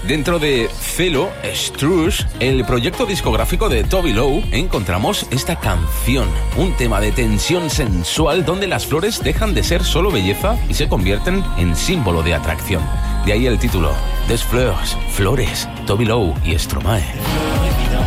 Dentro de Celo, Strush, el proyecto discográfico de Toby Lowe, encontramos esta canción, un tema de tensión sensual donde las flores dejan de ser solo belleza y se convierten en símbolo de atracción. De ahí el título, Des Fleurs, Flores, Toby Lowe y Stromae.